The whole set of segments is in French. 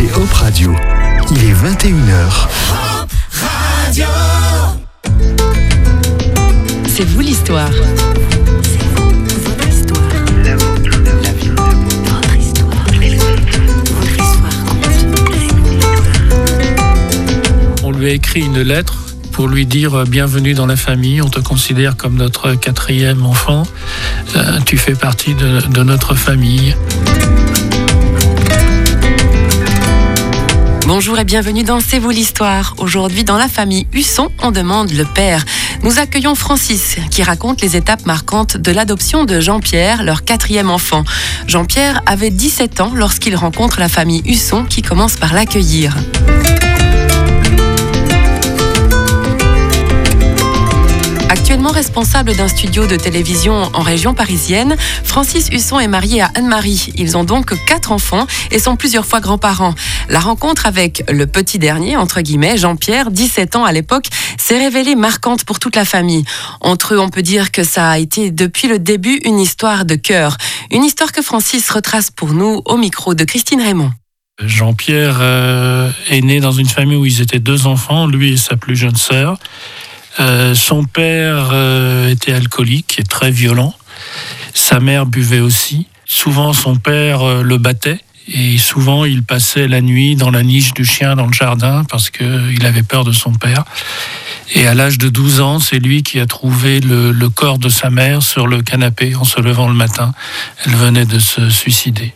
écoutez Hop Radio. Il est 21h. Hop Radio. C'est vous l'histoire. On lui a écrit une lettre pour lui dire bienvenue dans la famille, on te considère comme notre 4e enfant, tu fais partie de notre famille. Bonjour et bienvenue dans C'est vous l'histoire. Aujourd'hui, dans la famille Husson, on demande le père. Nous accueillons Francis, qui raconte les étapes marquantes de l'adoption de Jean-Pierre, leur 4e enfant. Jean-Pierre avait 17 ans lorsqu'il rencontre la famille Husson, qui commence par l'accueillir. Actuellement responsable d'un studio de télévision en région parisienne, Francis Husson est marié à Anne-Marie. Ils ont donc 4 enfants et sont plusieurs fois grands-parents. La rencontre avec le petit dernier, entre guillemets, Jean-Pierre, 17 ans à l'époque, s'est révélée marquante pour toute la famille. Entre eux, on peut dire que ça a été depuis le début une histoire de cœur. Une histoire que Francis retrace pour nous au micro de Christine Raymond. Jean-Pierre est né dans une famille où ils étaient 2 enfants, lui et sa plus jeune sœur. Son père était alcoolique et très violent. Sa mère buvait aussi. Souvent, son père le battait. Et souvent, il passait la nuit dans la niche du chien dans le jardin parce qu'il avait peur de son père. Et à l'âge de 12 ans, c'est lui qui a trouvé le corps de sa mère sur le canapé en se levant le matin. Elle venait de se suicider.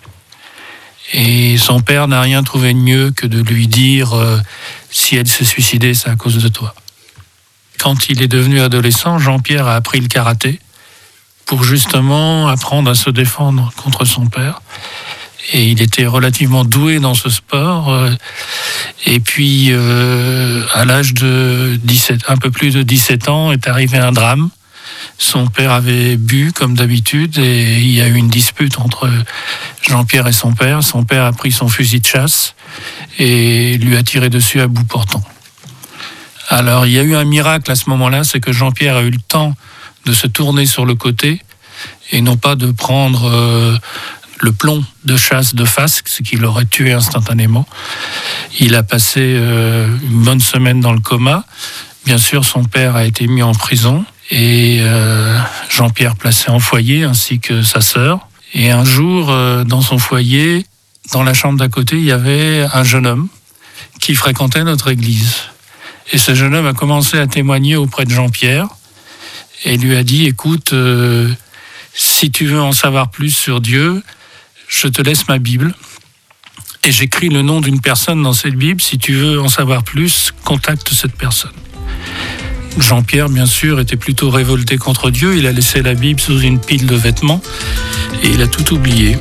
Et son père n'a rien trouvé de mieux que de lui dire si elle s'est suicidée, c'est à cause de toi. Quand il est devenu adolescent, Jean-Pierre a appris le karaté pour justement apprendre à se défendre contre son père. Et il était relativement doué dans ce sport. Et puis, à l'âge de un peu plus de 17 ans, est arrivé un drame. Son père avait bu, comme d'habitude, et il y a eu une dispute entre Jean-Pierre et son père. Son père a pris son fusil de chasse et lui a tiré dessus à bout portant. Alors, il y a eu un miracle à ce moment-là, c'est que Jean-Pierre a eu le temps de se tourner sur le côté et non pas de prendre le plomb de chasse de face, ce qui l'aurait tué instantanément. Il a passé une bonne semaine dans le coma. Bien sûr, son père a été mis en prison et Jean-Pierre placé en foyer ainsi que sa sœur. Et un jour, dans son foyer, dans la chambre d'à côté, il y avait un jeune homme qui fréquentait notre église. Et ce jeune homme a commencé à témoigner auprès de Jean-Pierre et lui a dit « Écoute, si tu veux en savoir plus sur Dieu, je te laisse ma Bible et j'écris le nom d'une personne dans cette Bible. Si tu veux en savoir plus, contacte cette personne. » Jean-Pierre, bien sûr, était plutôt révolté contre Dieu. Il a laissé la Bible sous une pile de vêtements et il a tout oublié.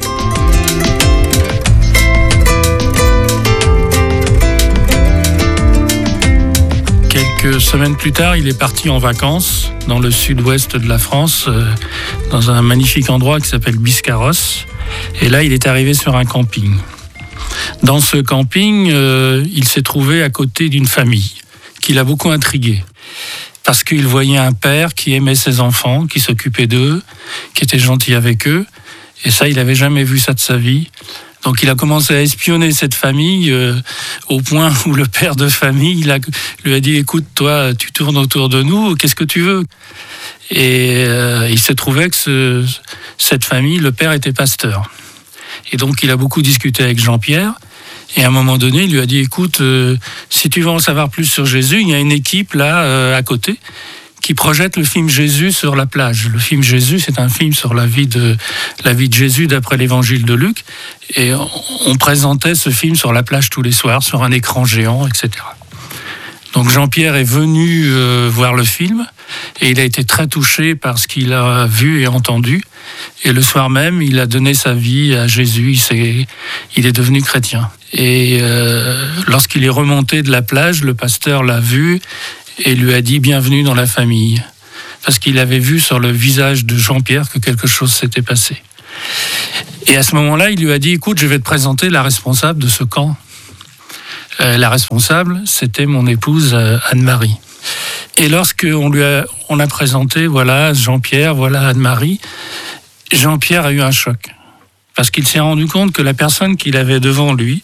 Quelques semaines plus tard, il est parti en vacances dans le sud-ouest de la France, dans un magnifique endroit qui s'appelle Biscarrosse. Et là, il est arrivé sur un camping. Dans ce camping, il s'est trouvé à côté d'une famille qui l'a beaucoup intrigué. Parce qu'il voyait un père qui aimait ses enfants, qui s'occupait d'eux, qui était gentil avec eux. Et ça, il n'avait jamais vu ça de sa vie. Donc il a commencé à espionner cette famille au point où le père de famille lui a dit « Écoute, toi, tu tournes autour de nous, qu'est-ce que tu veux ?» Et il s'est trouvé que cette famille, le père était pasteur. Et donc il a beaucoup discuté avec Jean-Pierre. Et à un moment donné, il lui a dit « Écoute, si tu veux en savoir plus sur Jésus, il y a une équipe là, à côté, qui projette le film Jésus sur la plage. » Le film Jésus, c'est un film sur la vie de Jésus d'après l'évangile de Luc. Et on présentait ce film sur la plage tous les soirs, sur un écran géant, etc. Donc Jean-Pierre est venu voir le film et il a été très touché par ce qu'il a vu et entendu. Et le soir même, il a donné sa vie à Jésus, il est devenu chrétien. Et lorsqu'il est remonté de la plage, le pasteur l'a vu et lui a dit « Bienvenue dans la famille », parce qu'il avait vu sur le visage de Jean-Pierre que quelque chose s'était passé. Et à ce moment-là, il lui a dit « Écoute, je vais te présenter la responsable de ce camp. » La responsable, c'était mon épouse Anne-Marie. Et lorsqu'on a présenté, voilà Jean-Pierre, voilà Anne-Marie, Jean-Pierre a eu un choc. Parce qu'il s'est rendu compte que la personne qu'il avait devant lui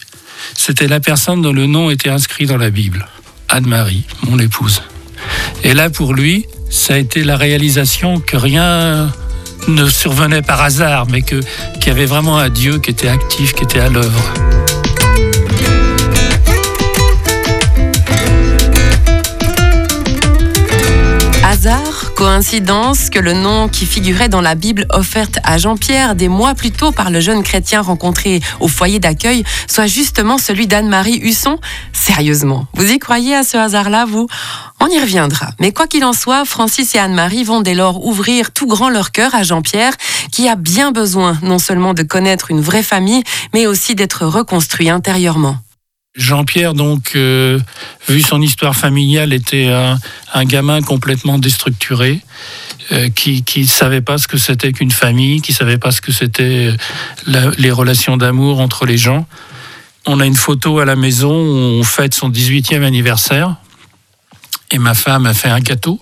c'était la personne dont le nom était inscrit dans la Bible. Anne-Marie, mon épouse. Et là, pour lui, ça a été la réalisation que rien ne survenait par hasard, mais qu'il y avait vraiment un Dieu qui était actif, qui était à l'œuvre. Hasard, coïncidence que le nom qui figurait dans la Bible offerte à Jean-Pierre des mois plus tôt par le jeune chrétien rencontré au foyer d'accueil soit justement celui d'Anne-Marie Husson? Sérieusement, vous y croyez à ce hasard-là, vous? On y reviendra. Mais quoi qu'il en soit, Francis et Anne-Marie vont dès lors ouvrir tout grand leur cœur à Jean-Pierre, qui a bien besoin non seulement de connaître une vraie famille, mais aussi d'être reconstruit intérieurement. Jean-Pierre, donc, vu son histoire familiale, était un gamin complètement déstructuré, qui ne savait pas ce que c'était qu'une famille, qui ne savait pas ce que c'était les relations d'amour entre les gens. On a une photo à la maison où on fête son 18e anniversaire, et ma femme a fait un gâteau,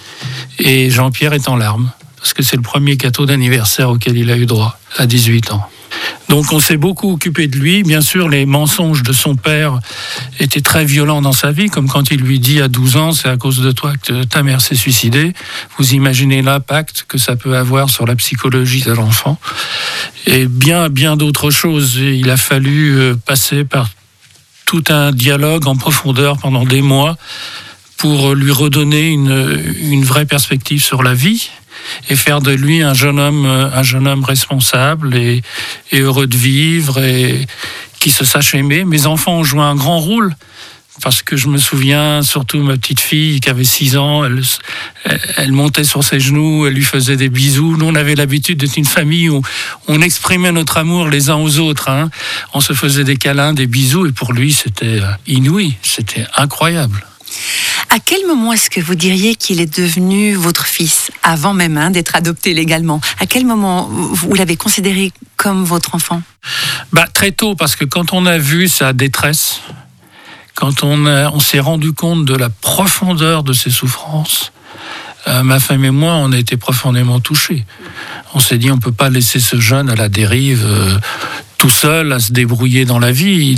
et Jean-Pierre est en larmes, parce que c'est le premier gâteau d'anniversaire auquel il a eu droit, à 18 ans. Donc on s'est beaucoup occupé de lui. Bien sûr, les mensonges de son père étaient très violents dans sa vie, comme quand il lui dit à 12 ans, c'est à cause de toi que ta mère s'est suicidée. Vous imaginez l'impact que ça peut avoir sur la psychologie de l'enfant. Et bien d'autres choses. Et il a fallu passer par tout un dialogue en profondeur pendant des mois pour lui redonner une vraie perspective sur la vie et faire de lui un jeune homme responsable et heureux de vivre et qui se sache aimer. Mes enfants ont joué un grand rôle parce que je me souviens, surtout ma petite fille qui avait 6 ans, elle montait sur ses genoux, elle lui faisait des bisous. Nous, on avait l'habitude d'être une famille où on exprimait notre amour les uns aux autres. On se faisait des câlins, des bisous, et pour lui, c'était inouï, c'était incroyable. À quel moment est-ce que vous diriez qu'il est devenu votre fils, avant même d'être adopté légalement? À quel moment vous l'avez considéré comme votre enfant? Très tôt, parce que quand on a vu sa détresse, quand on s'est rendu compte de la profondeur de ses souffrances, ma femme et moi, on a été profondément touchés. On s'est dit, on ne peut pas laisser ce jeune à la dérive, tout seul, à se débrouiller dans la vie.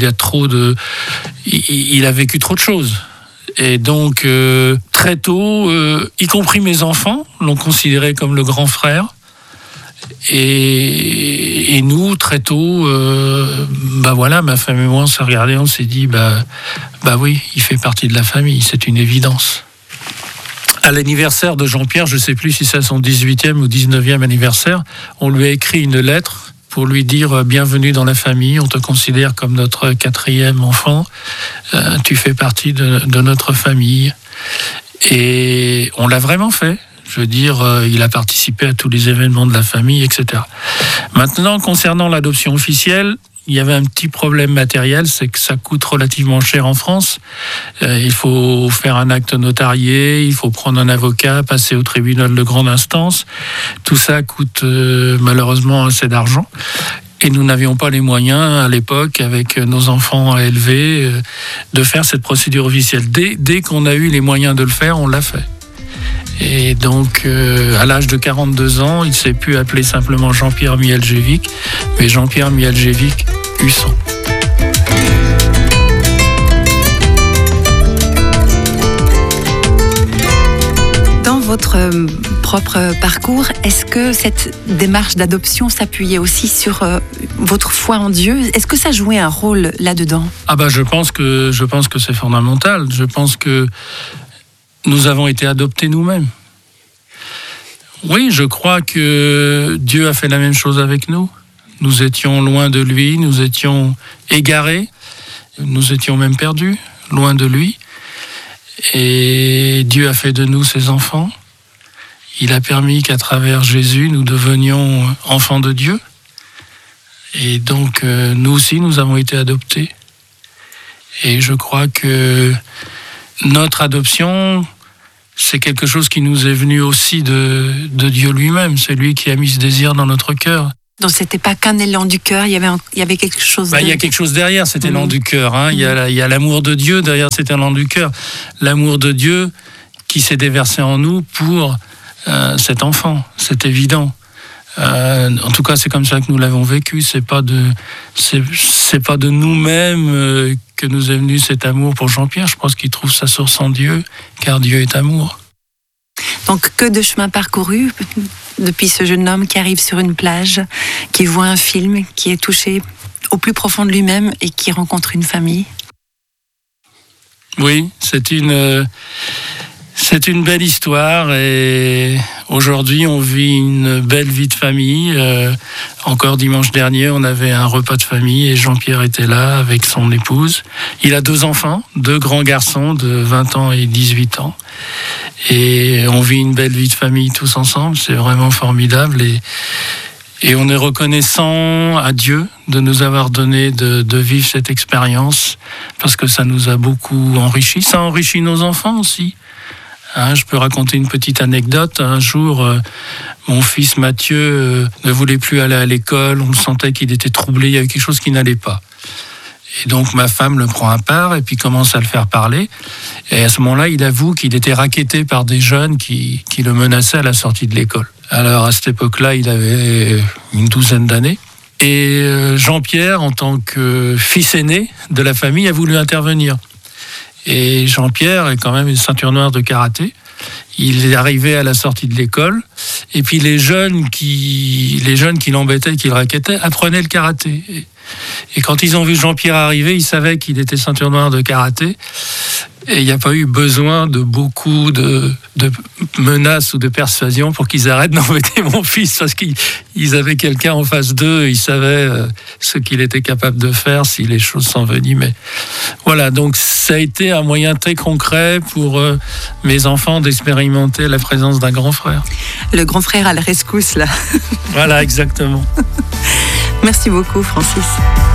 Il a vécu trop de choses. Et donc, très tôt, y compris mes enfants, l'ont considéré comme le grand frère. Et nous, très tôt, ma femme et moi, on s'est regardés, on s'est dit, oui, il fait partie de la famille, c'est une évidence. À l'anniversaire de Jean-Pierre, je ne sais plus si c'est son 18e ou 19e anniversaire, on lui a écrit une lettre pour lui dire « Bienvenue dans la famille, on te considère comme notre 4e enfant, tu fais partie de notre famille. » Et on l'a vraiment fait. Je veux dire, il a participé à tous les événements de la famille, etc. Maintenant, concernant l'adoption officielle, il y avait un petit problème matériel, c'est que ça coûte relativement cher en France. Il faut faire un acte notarié, il faut prendre un avocat, passer au tribunal de grande instance. Tout ça coûte malheureusement assez d'argent. Et nous n'avions pas les moyens à l'époque, avec nos enfants à élever, de faire cette procédure officielle. Dès qu'on a eu les moyens de le faire, on l'a fait. Et donc, à l'âge de 42 ans, il ne s'est plus appelé simplement Jean-Pierre Mihaljevic, mais Jean-Pierre Mihaljevic Husson. Dans votre propre parcours, est-ce que cette démarche d'adoption s'appuyait aussi sur votre foi en Dieu? Est-ce que ça jouait un rôle là-dedans? Je pense que c'est fondamental. Je pense que nous avons été adoptés nous-mêmes. Oui, je crois que Dieu a fait la même chose avec nous. Nous étions loin de lui, nous étions égarés, nous étions même perdus, loin de lui. Et Dieu a fait de nous ses enfants. Il a permis qu'à travers Jésus, nous devenions enfants de Dieu. Et donc, nous aussi, nous avons été adoptés. Et je crois que notre adoption, c'est quelque chose qui nous est venu aussi de Dieu lui-même. C'est lui qui a mis ce désir dans notre cœur. Donc c'était pas qu'un élan du cœur, il y avait quelque chose. Il y a quelque chose derrière cet élan du cœur. Il y a l'amour de Dieu derrière cet élan du cœur. L'amour de Dieu qui s'est déversé en nous pour cet enfant, c'est évident. En tout cas, c'est comme ça que nous l'avons vécu. C'est pas de nous-mêmes que nous est venu cet amour pour Jean-Pierre. Je pense qu'il trouve sa source en Dieu, car Dieu est amour. Donc, que de chemin parcouru depuis ce jeune homme qui arrive sur une plage, qui voit un film, qui est touché au plus profond de lui-même et qui rencontre une famille. Oui, c'est une belle histoire et aujourd'hui on vit une belle vie de famille. Encore dimanche dernier, on avait un repas de famille et Jean-Pierre était là avec son épouse. Il a 2 enfants, 2 grands garçons de 20 ans et 18 ans. Et on vit une belle vie de famille tous ensemble, c'est vraiment formidable. Et on est reconnaissant à Dieu de nous avoir donné de vivre cette expérience parce que ça nous a beaucoup enrichi. Ça enrichit nos enfants aussi. Je peux raconter une petite anecdote. Un jour, mon fils Mathieu ne voulait plus aller à l'école. On sentait qu'il était troublé, il y avait quelque chose qui n'allait pas. Et donc ma femme le prend à part et puis commence à le faire parler. Et à ce moment-là, il avoue qu'il était racketté par des jeunes qui le menaçaient à la sortie de l'école. Alors à cette époque-là, il avait une 12aine d'années. Et Jean-Pierre, en tant que fils aîné de la famille, a voulu intervenir. Et Jean-Pierre est quand même une ceinture noire de karaté. Il est arrivé à la sortie de l'école. Et puis les jeunes qui l'embêtaient, qui le racketaient, apprenaient le karaté. Et quand ils ont vu Jean-Pierre arriver, ils savaient qu'il était ceinture noire de karaté. Et il n'y a pas eu besoin de beaucoup de menaces ou de persuasions pour qu'ils arrêtent d'embêter mon fils, parce qu'ils avaient quelqu'un en face d'eux, ils savaient ce qu'il était capable de faire si les choses s'envenimaient. Voilà, donc ça a été un moyen très concret pour mes enfants d'expérimenter la présence d'un grand frère. Le grand frère à la rescousse, là. Voilà, exactement. Merci beaucoup, Francis.